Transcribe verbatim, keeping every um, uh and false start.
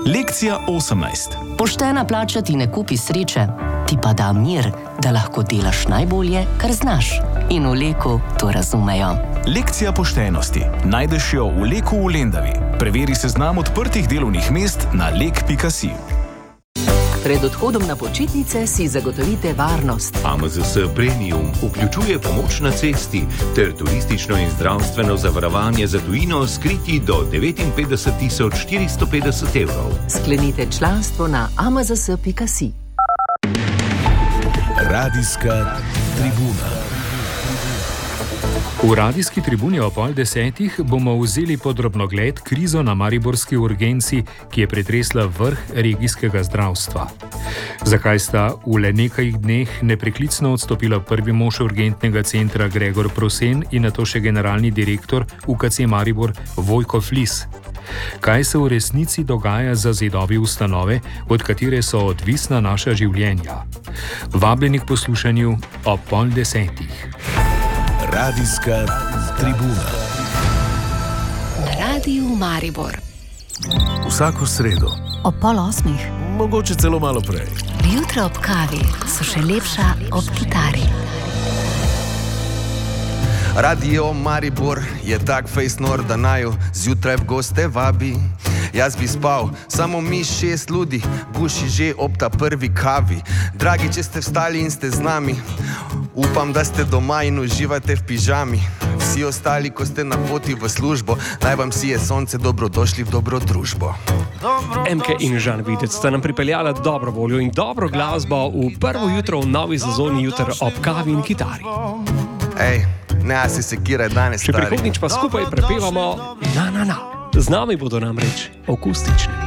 Lekcija osemnajst. Poštena plača ti ne kupi sreče, ti pa da mir, da lahko delaš najbolje, kar znaš. In v Leku to razumejo. Lekcija poštenosti. Najdeš jo v Leku v Lendavi. Preveri seznam odprtih delovnih mest na lek pika si. Pred odhodom na počitnice si zagotovite varnost. A M Z S Premium vključuje pomoč na cesti ter turistično in zdravstveno zavarovanje za tujino skriti do devetinpetdeset tisoč štiristo petdeset evrov. Sklenite članstvo na a m z s pika si. Radijska tribuna. V radijski tribuni o pol desetih bomo vzeli pod drobnogled krizo na mariborski urgenci, ki je pretresla vrh regijskega zdravstva. Zakaj sta v le nekaj dneh nepreklicno odstopila prvi mož urgentnega centra Gregor Prosen in nato še generalni direktor U K C Maribor Vojko Flis? Kaj se v resnici dogaja za zidovi ustanove, od katere so odvisna naša življenja? Vabljeni k poslušanju o pol desetih. Radijska tribuna. Na Radiju Maribor. Vsako sredo. Ob pol osmih. Mogoče celo malo prej. Jutra ob kavi so še lepša ob kitari. Radio Maribor je tak fejs nor, da naju zjutraj v goste vabi. Jaz bi spal, samo mi šest ljudi, guši že ob ta prvi kavi. Dragi, če ste vstali in ste z nami, upam, da ste doma in uživate v pižami. Vsi ostali, ko ste na poti v službo, naj vam sije sonce, dobrodošli v dobro družbo. Emke in Žan Videc sta nam pripeljala dobro voljo in dobro glasbo v prvo jutro v novi sezoni Jutr ob kavi in kitari. Ej, ne si sekiraj danes, stari. Če prihodnič pa skupaj prepevamo na na na. Z nami bodo namreč akustični.